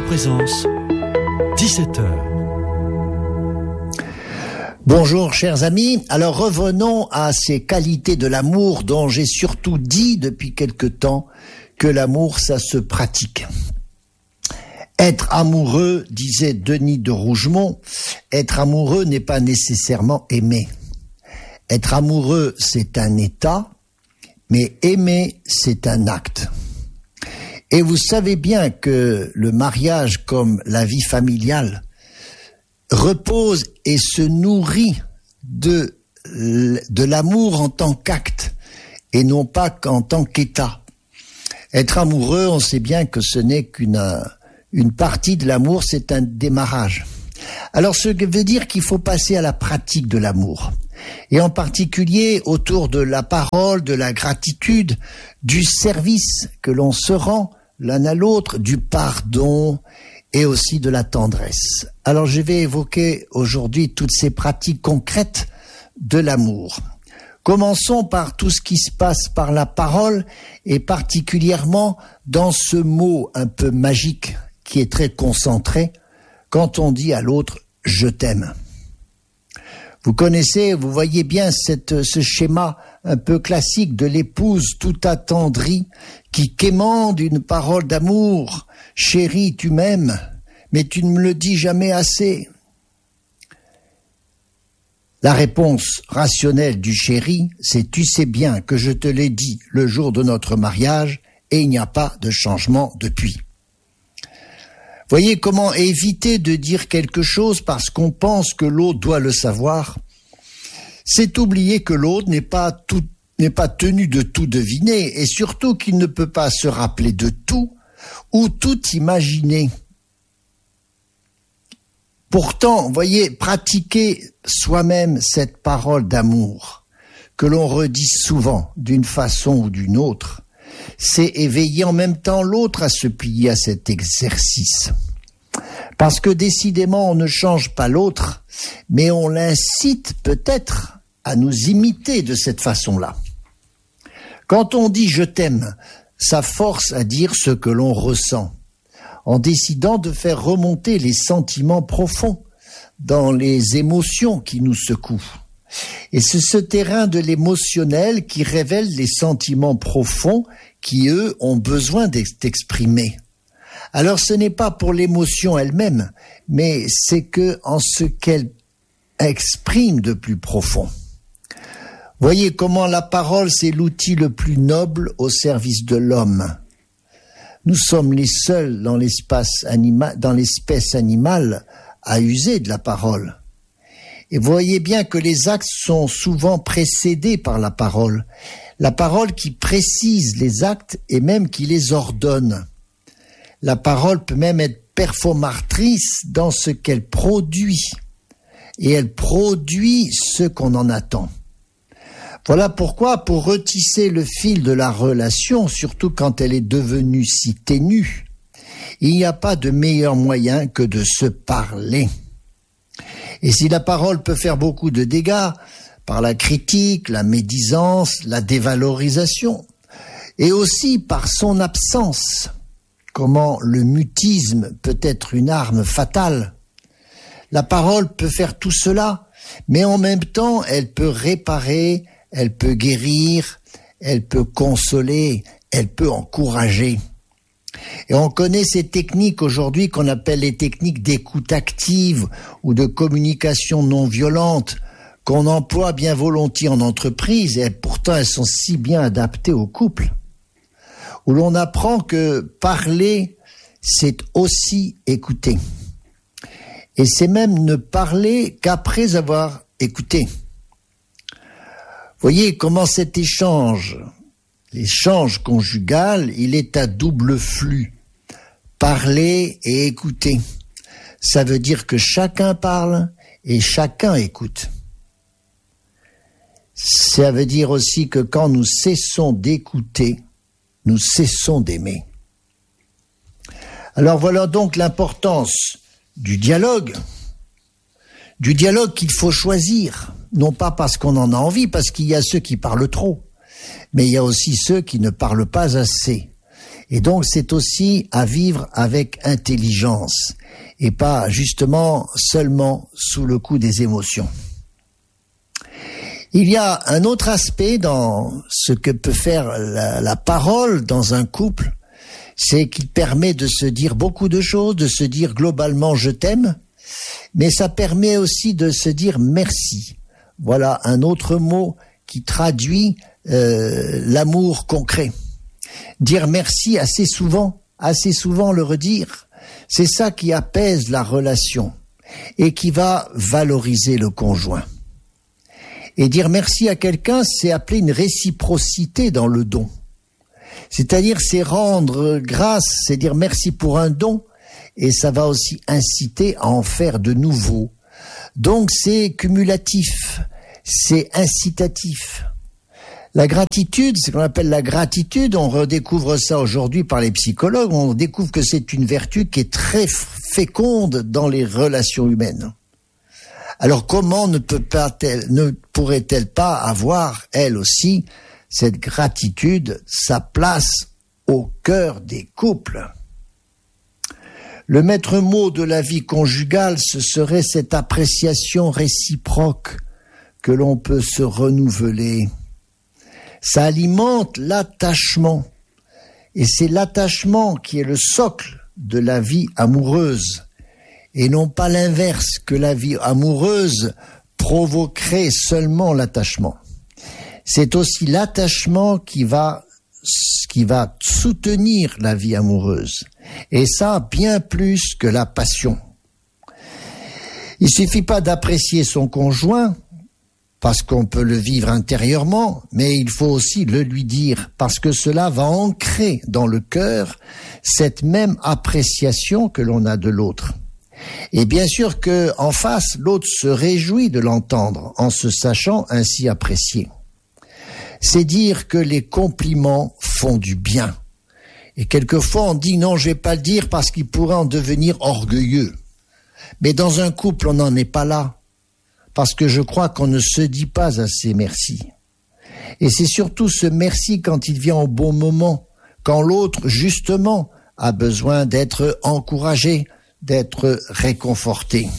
Présence, 17h. Bonjour chers amis, alors revenons à ces qualités de l'amour dont j'ai surtout dit depuis quelque temps que l'amour ça se pratique. Être amoureux, disait Denis de Rougemont, être amoureux n'est pas nécessairement aimer. Être amoureux c'est un état, mais aimer c'est un acte. Et vous savez bien que le mariage comme la vie familiale repose et se nourrit de l'amour en tant qu'acte et non pas qu'en tant qu'état. Être amoureux, on sait bien que ce n'est qu'une partie de l'amour, c'est un démarrage. Alors ce qui veut dire qu'il faut passer à la pratique de l'amour. Et en particulier autour de la parole, de la gratitude, du service que l'on se rend l'un à l'autre, du pardon et aussi de la tendresse. Alors je vais évoquer aujourd'hui toutes ces pratiques concrètes de l'amour. Commençons par tout ce qui se passe par la parole et particulièrement dans ce mot un peu magique qui est très concentré quand on dit à l'autre « je t'aime ». Vous connaissez, vous voyez bien ce schéma un peu classique de l'épouse tout attendrie qui quémande une parole d'amour. « Chérie, tu m'aimes, mais tu ne me le dis jamais assez. » La réponse rationnelle du chéri, c'est « tu sais bien que je te l'ai dit le jour de notre mariage et il n'y a pas de changement depuis. » Voyez comment éviter de dire quelque chose parce qu'on pense que l'autre doit le savoir. C'est oublier que l'autre n'est pas tenu de tout deviner et surtout qu'il ne peut pas se rappeler de tout ou tout imaginer. Pourtant, voyez, pratiquer soi-même cette parole d'amour que l'on redit souvent d'une façon ou d'une autre, c'est éveiller en même temps l'autre à se plier à cet exercice. Parce que décidément, on ne change pas l'autre, mais on l'incite peut-être à nous imiter de cette façon-là. Quand on dit « je t'aime », ça force à dire ce que l'on ressent, en décidant de faire remonter les sentiments profonds dans les émotions qui nous secouent. Et c'est ce terrain de l'émotionnel qui révèle les sentiments profonds qui, eux, ont besoin d'être exprimés. Alors ce n'est pas pour l'émotion elle-même, mais c'est que en ce qu'elle exprime de plus profond. Voyez comment la parole, c'est l'outil le plus noble au service de l'homme. Nous sommes les seuls dans l'espèce animale à user de la parole. Et voyez bien que les actes sont souvent précédés par la parole qui précise les actes et même qui les ordonne. La parole peut même être performatrice dans ce qu'elle produit, et elle produit ce qu'on en attend. Voilà pourquoi, pour retisser le fil de la relation, surtout quand elle est devenue si ténue, il n'y a pas de meilleur moyen que de se parler. Et si la parole peut faire beaucoup de dégâts, par la critique, la médisance, la dévalorisation, et aussi par son absence, comment le mutisme peut être une arme fatale. La parole peut faire tout cela, mais en même temps, elle peut réparer, elle peut guérir, elle peut consoler, elle peut encourager. Et on connaît ces techniques aujourd'hui qu'on appelle les techniques d'écoute active ou de communication non violente, qu'on emploie bien volontiers en entreprise, et pourtant elles sont si bien adaptées au couple, où l'on apprend que parler, c'est aussi écouter. Et c'est même ne parler qu'après avoir écouté. Voyez comment cet échange, l'échange conjugal, il est à double flux. Parler et écouter. Ça veut dire que chacun parle et chacun écoute. Ça veut dire aussi que quand nous cessons d'écouter, nous cessons d'aimer. Alors voilà donc l'importance du dialogue qu'il faut choisir, non pas parce qu'on en a envie, parce qu'il y a ceux qui parlent trop, mais il y a aussi ceux qui ne parlent pas assez. Et donc c'est aussi à vivre avec intelligence et pas justement seulement sous le coup des émotions. Il y a un autre aspect dans ce que peut faire la parole dans un couple, c'est qu'il permet de se dire beaucoup de choses, de se dire globalement je t'aime, mais ça permet aussi de se dire merci. Voilà un autre mot qui traduit l'amour concret. Dire merci assez souvent le redire, c'est ça qui apaise la relation et qui va valoriser le conjoint. Et dire merci à quelqu'un, c'est appeler une réciprocité dans le don. C'est-à-dire, c'est rendre grâce, c'est dire merci pour un don, et ça va aussi inciter à en faire de nouveaux. Donc c'est cumulatif, c'est incitatif. La gratitude, c'est ce qu'on appelle la gratitude, on redécouvre ça aujourd'hui par les psychologues, on découvre que c'est une vertu qui est très féconde dans les relations humaines. Alors comment ne pourrait-elle pas avoir, elle aussi, cette gratitude, sa place au cœur des couples? Le maître mot de la vie conjugale, ce serait cette appréciation réciproque que l'on peut se renouveler. Ça alimente l'attachement. Et c'est l'attachement qui est le socle de la vie amoureuse. Et non pas l'inverse, que la vie amoureuse provoquerait seulement l'attachement. C'est aussi l'attachement qui va soutenir la vie amoureuse. Et ça, bien plus que la passion. Il suffit pas d'apprécier son conjoint, parce qu'on peut le vivre intérieurement, mais il faut aussi le lui dire, parce que cela va ancrer dans le cœur cette même appréciation que l'on a de l'autre. Et bien sûr que en face, l'autre se réjouit de l'entendre, en se sachant ainsi apprécié. C'est dire que les compliments font du bien. Et quelquefois on dit non, je vais pas le dire parce qu'il pourrait en devenir orgueilleux. Mais dans un couple, on n'en est pas là. Parce que je crois qu'on ne se dit pas assez merci. Et c'est surtout ce merci quand il vient au bon moment, quand l'autre, justement, a besoin d'être encouragé, d'être réconforté.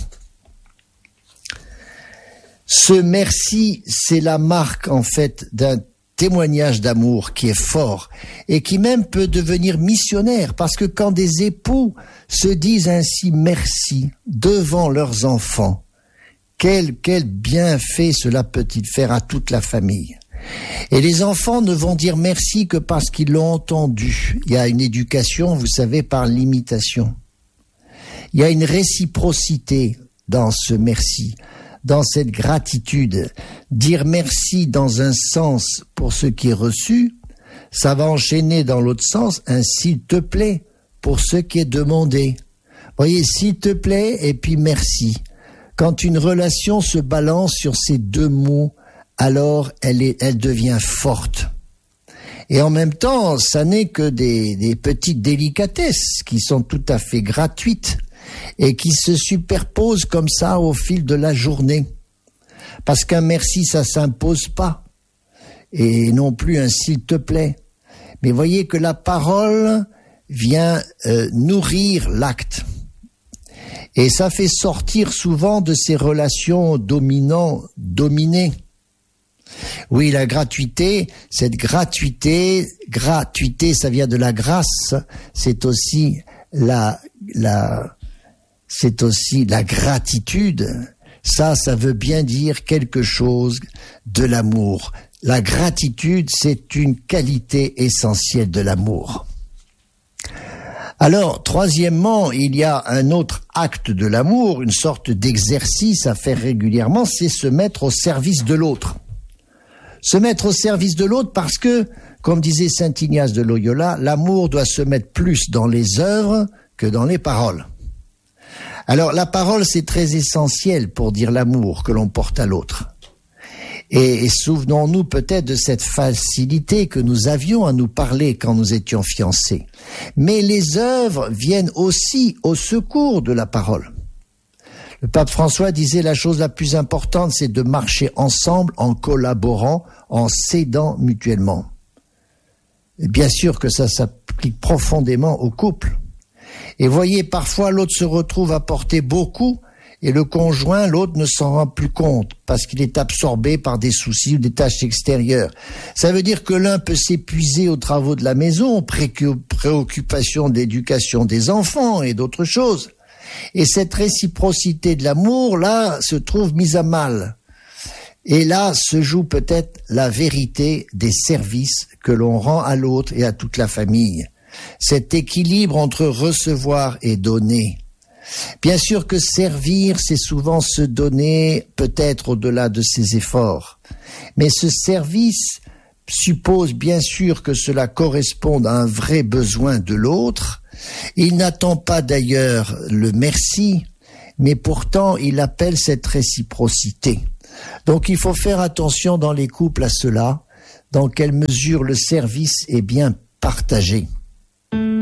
Ce merci, c'est la marque, en fait, d'un témoignage d'amour qui est fort et qui même peut devenir missionnaire, parce que quand des époux se disent ainsi merci devant leurs enfants, quel bienfait cela peut-il faire à toute la famille. Et les enfants ne vont dire merci que parce qu'ils l'ont entendu. Il y a une éducation, vous savez, par l'imitation. Il y a une réciprocité dans ce merci, dans cette gratitude. Dire merci dans un sens pour ce qui est reçu, ça va enchaîner dans l'autre sens un s'il te plaît pour ce qui est demandé. Voyez, s'il te plaît et puis merci. Quand une relation se balance sur ces deux mots, alors elle devient forte. Et en même temps, ça n'est que des petites délicatesses qui sont tout à fait gratuites et qui se superposent comme ça au fil de la journée. Parce qu'un merci, ça s'impose pas. Et non plus un s'il te plaît. Mais voyez que la parole vient nourrir l'acte. Et ça fait sortir souvent de ces relations dominant-dominé. Oui, la gratuité, cette gratuité, ça vient de la grâce, c'est aussi la gratitude. Ça veut bien dire quelque chose de l'amour. La gratitude, c'est une qualité essentielle de l'amour. Alors, troisièmement, il y a un autre acte de l'amour, une sorte d'exercice à faire régulièrement, c'est se mettre au service de l'autre. Se mettre au service de l'autre parce que, comme disait saint Ignace de Loyola, l'amour doit se mettre plus dans les œuvres que dans les paroles. Alors, la parole, c'est très essentiel pour dire l'amour que l'on porte à l'autre. Et souvenons-nous peut-être de cette facilité que nous avions à nous parler quand nous étions fiancés. Mais les œuvres viennent aussi au secours de la parole. Le pape François disait la chose la plus importante, c'est de marcher ensemble en collaborant, en s'aidant mutuellement. Et bien sûr que ça s'applique profondément au couple. Et voyez, parfois l'autre se retrouve à porter beaucoup et le conjoint, l'autre, ne s'en rend plus compte parce qu'il est absorbé par des soucis ou des tâches extérieures. Ça veut dire que l'un peut s'épuiser aux travaux de la maison, préoccupations d'éducation des enfants et d'autres choses. Et cette réciprocité de l'amour, là, se trouve mise à mal. Et là se joue peut-être la vérité des services que l'on rend à l'autre et à toute la famille. Cet équilibre entre recevoir et donner. Bien sûr que servir, c'est souvent se donner peut-être au-delà de ses efforts. Mais ce service suppose bien sûr que cela corresponde à un vrai besoin de l'autre. Il n'attend pas d'ailleurs le merci, mais pourtant il appelle cette réciprocité. Donc il faut faire attention dans les couples à cela, dans quelle mesure le service est bien partagé.